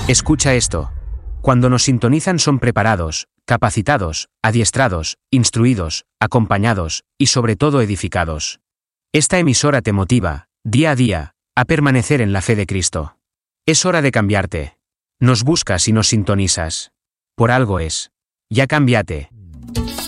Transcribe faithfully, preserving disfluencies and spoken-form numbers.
Escucha esto. Cuando nos sintonizan son preparados, capacitados, adiestrados, instruidos, acompañados y sobre todo edificados. Esta emisora te motiva, día a día, a permanecer en la fe de Cristo. Es hora de cambiarte. Nos buscas y nos sintonizas. Por algo es. Ya cámbiate.